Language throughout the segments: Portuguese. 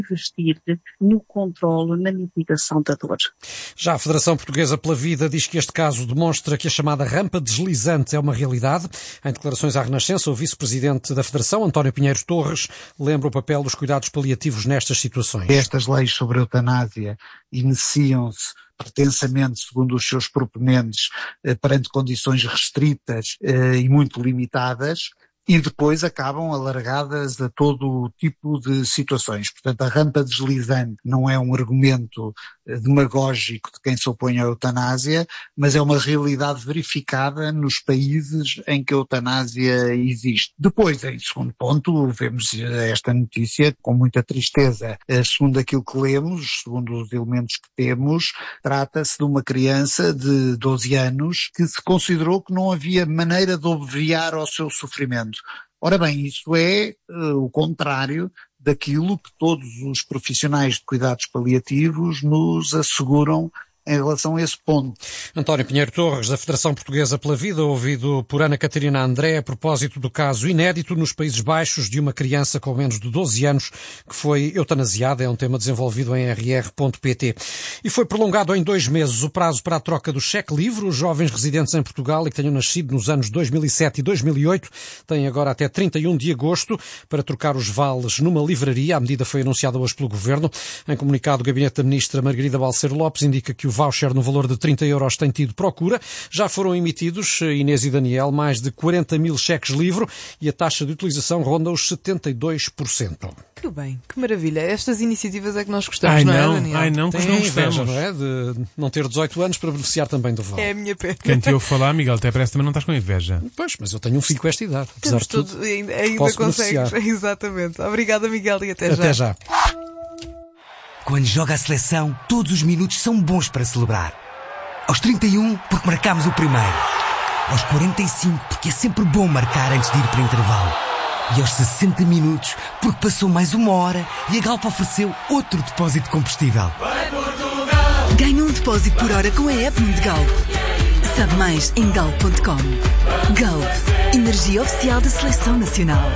investir no controle, na mitigação da dor. Já a Federação Portuguesa pela Vida diz que este caso demonstra que a chamada rampa deslizante é uma realidade. Em declarações à Renascença, o vice-presidente da Federação, António Pinheiro Torres, lembra o papel dos cuidados paliativos nestas situações. Estas leis sobre a eutanásia iniciam-se pretensamente, segundo os seus proponentes, perante condições restritas e muito limitadas, e depois acabam alargadas a todo o tipo de situações. Portanto, a rampa deslizante não é um argumento demagógico de quem se opõe à eutanásia, mas é uma realidade verificada nos países em que a eutanásia existe. Depois, em segundo ponto, vemos esta notícia com muita tristeza. Segundo aquilo que lemos, segundo os elementos que temos, trata-se de uma criança de 12 anos que se considerou que não havia maneira de obviar ao seu sofrimento. Ora bem, isso é o contrário daquilo que todos os profissionais de cuidados paliativos nos asseguram em relação a esse ponto. António Pinheiro Torres, da Federação Portuguesa pela Vida, ouvido por Ana Catarina André, a propósito do caso inédito nos Países Baixos de uma criança com menos de 12 anos que foi eutanasiada. É um tema desenvolvido em rr.pt. E foi prolongado em 2 meses o prazo para a troca do cheque livre. Os jovens residentes em Portugal e que tenham nascido nos anos 2007 e 2008 têm agora até 31 de agosto para trocar os vales numa livraria. A medida foi anunciada hoje pelo Governo. Em comunicado, o Gabinete da Ministra Margarida Balseiro Lopes indica que o voucher no valor de 30 euros tem tido procura. Já foram emitidos, Inês e Daniel, mais de 40 mil cheques livre e a taxa de utilização ronda os 72%. Que bem, que maravilha. Estas iniciativas é que nós gostamos, não é, Daniel? Ai não, pois não gostamos. Não é? De não ter 18 anos para beneficiar também do vale. É a minha pena. Quem te ouve falar, Miguel, até parece que também não estás com inveja. Pois, mas eu tenho um filho com esta idade. Apesar de tudo, ainda posso consegues. beneficiar. Exatamente. Obrigada, Miguel, e até já. Até já. Quando joga a seleção, todos os minutos são bons para celebrar. Aos 31, porque marcámos o primeiro. Aos 45, porque é sempre bom marcar antes de ir para o intervalo. E aos 60 minutos, porque passou mais 1 hora e a Galp ofereceu outro depósito de combustível. Ganhe um depósito por hora com a app de Galp. Sabe mais em galp.com. Galp, energia oficial da Seleção Nacional.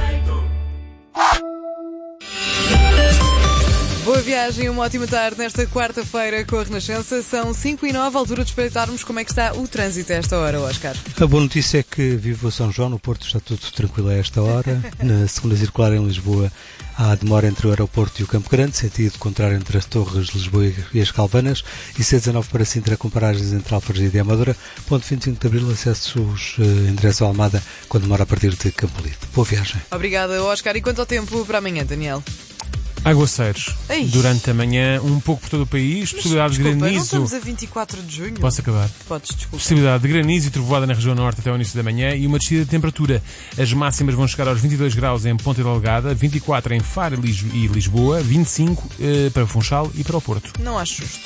Boa viagem, uma ótima tarde nesta quarta-feira com a Renascença. São 5h09, altura de espreitarmos como é que está o trânsito a esta hora, Oscar. A boa notícia é que vivo a São João, no Porto está tudo tranquilo a esta hora. Na segunda circular em Lisboa há demora entre o aeroporto e o Campo Grande, sentido contrário entre as Torres de Lisboa e as Calvanas, e C19 para Sintra com paragens entre Alfragide e Amadora. Ponto 25 de Abril, acessos em direção à Almada, com demora a partir de Campo Lido. Boa viagem. Obrigada, Oscar. E quanto ao tempo para amanhã, Daniel? Aguaceiros. Ei. Durante a manhã, um pouco por todo o país. Possibilidade de granizo. Não estamos a 24 de junho. Posso acabar? Podes, desculpa. Possibilidade de granizo e trovoada na região norte até ao início da manhã e uma descida de temperatura. As máximas vão chegar aos 22 graus em Ponta Delgada, 24 em Faro e Lisboa, 25 para o Funchal e para o Porto. Não acho justo.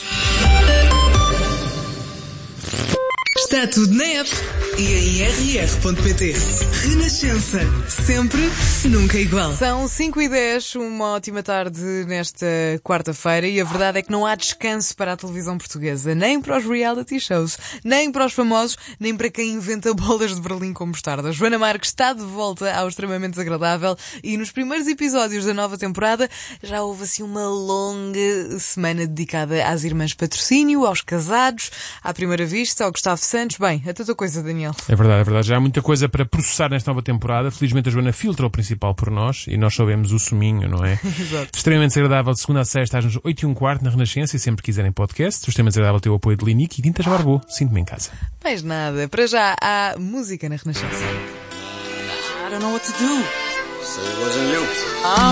Está tudo na app e em rr.pt. Renascença. Sempre, nunca igual. São 5h10, uma ótima tarde nesta quarta-feira e a verdade é que não há descanso para a televisão portuguesa, nem para os reality shows, nem para os famosos, nem para quem inventa bolas de Berlim com mostarda. Joana Marques está de volta ao Extremamente Desagradável e nos primeiros episódios da nova temporada já houve assim uma longa semana dedicada às irmãs Patrocínio, aos casados, à primeira vista, ao Gustavo Santos. Bem, é tanta coisa, Daniel. É verdade. Já há muita coisa para processar nesta nova temporada. Felizmente a Joana filtra o principal por nós e nós sabemos o suminho, não é? Exato. Extremamente Desagradável de segunda a sexta às 8h15 na Renascença e sempre quiserem podcast. O Extremamente Desagradável tem o apoio de Linique e Tintas Barbô. Sinto-me em casa. Mais nada. Para já há música na Renascença. I don't know what to do. So it wasn't you.